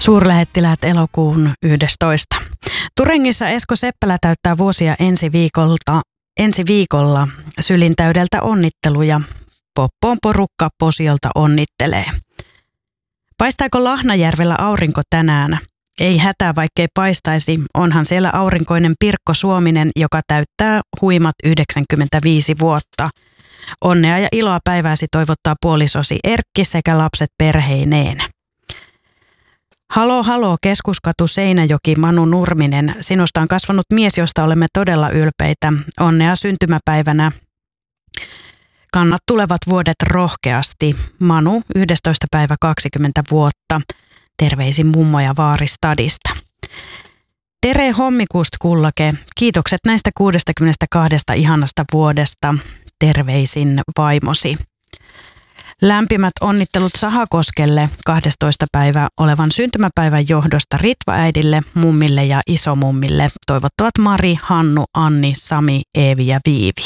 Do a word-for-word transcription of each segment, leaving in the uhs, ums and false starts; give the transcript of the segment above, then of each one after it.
Suurlähettiläät elokuun yhdestoista. Turengissa Esko Seppälä täyttää vuosia ensi viikolta, ensi viikolla. Sylin täydeltä onnitteluja. Poppoon porukka Posiolta onnittelee. Paistaako Lahnajärvellä aurinko tänään? Ei hätää, vaikkei paistaisi. Onhan siellä aurinkoinen Pirkko Suominen, joka täyttää huimat yhdeksänkymmentäviisi vuotta. Onnea ja iloa päivääsi toivottaa puolisosi Erkki sekä lapset perheineen. Halo, halo, Keskuskatu Seinäjoki, Manu Nurminen. Sinusta on kasvanut mies, josta olemme todella ylpeitä. Onnea syntymäpäivänä. Kannat tulevat vuodet rohkeasti. Manu, yhdestoista päivä kaksikymmentä vuotta. Terveisin mummo ja vaari stadista. Tere Hommikust Kullake, kiitokset näistä kuudestakymmenestäkahdesta ihanasta vuodesta. Terveisin vaimosi. Lämpimät onnittelut Sahakoskelle kahdestoista päivä olevan syntymäpäivän johdosta Ritva-äidille, mummille ja isomummille. Toivottavat Mari, Hannu, Anni, Sami, Eevi ja Viivi.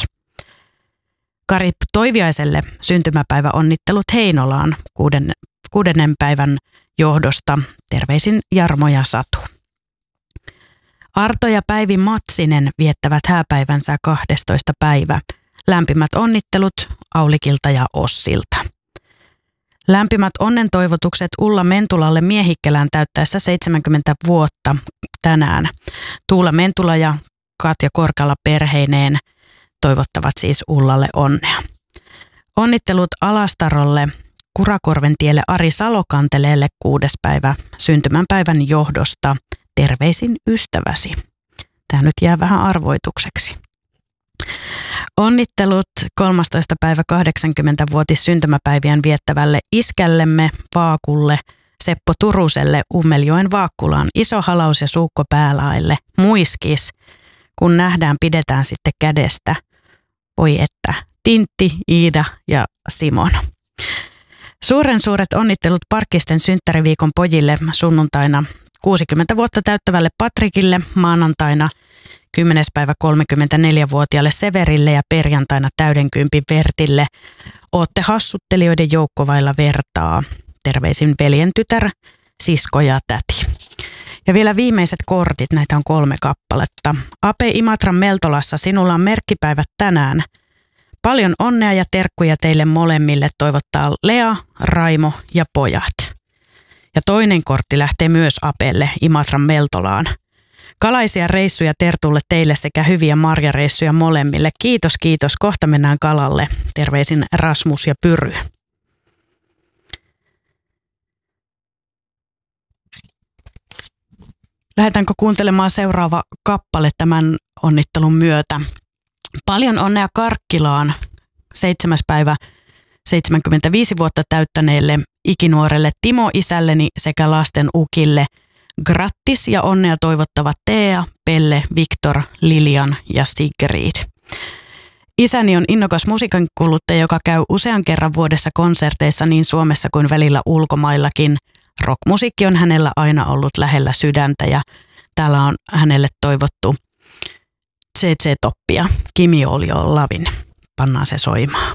Kari Toiviaiselle syntymäpäivä onnittelut Heinolaan kuuden, kuudennen päivän johdosta. Terveisin Jarmo ja Satu. Arto ja Päivi Matsinen viettävät hääpäivänsä kahdestoista päivä. Lämpimät onnittelut Aulikilta ja Ossilta. Lämpimät onnen toivotukset Ulla Mentulalle Miehikkelään täyttäessä seitsemänkymmentä vuotta tänään. Tuula Mentula ja Katja Korkala perheineen toivottavat siis Ullalle onnea. Onnittelut Alastarolle Kurakorventielle Ari Salokanteleelle kuudes päivä syntymäpäivän johdosta. Terveisin ystäväsi. Tämä nyt jää vähän arvoitukseksi. Onnittelut kolmastoista päivä kahdeksankymmentävuotis syntymäpäivien viettävälle iskällemme Vaakulle, Seppo Turuselle Ummeljoen Vaakkulaan, iso halaus ja suukko päälaille, muiskis, kun nähdään pidetään sitten kädestä. Voi että, Tintti, Iida ja Simon. Suuren suuret onnittelut Parkkisten synttäriviikon pojille sunnuntaina kuusikymmentä vuotta täyttävälle Patrikille, maanantaina kymmenes päivä kolmekymmentäneljävuotiaalle Severille ja perjantaina täydenkympin Vertille. Ootte hassuttelijoiden joukko vailla vertaa. Terveisin veljen tytär, sisko ja täti. Ja vielä viimeiset kortit, näitä on kolme kappaletta. Ape Imatran Meltolassa, sinulla on merkkipäivät tänään. Paljon onnea ja terkkuja teille molemmille toivottaa Lea, Raimo ja pojat. Ja toinen kortti lähtee myös Apelle Imatran Meltolaan. Kalaisia reissuja Tertulle teille sekä hyviä marjareissuja molemmille. Kiitos, kiitos. Kohta mennään kalalle. Terveisin Rasmus ja Pyry. Lähdetäänkö kuuntelemaan seuraava kappale tämän onnittelun myötä? Paljon onnea Karkkilaan seitsemäs päivä seitsemänkymmentäviisi vuotta täyttäneelle ikinuorelle Timo isälleni sekä lasten ukille. Grattis ja onnea toivottavat Tea, Pelle, Viktor, Lilian ja Sigrid. Isäni on innokas musiikankuluttaja, joka käy usean kerran vuodessa konserteissa niin Suomessa kuin välillä ulkomaillakin. Rockmusiikki on hänellä aina ollut lähellä sydäntä ja täällä on hänelle toivottu C C-toppia. Kimi Oljo Lavin. Pannaan se soimaan.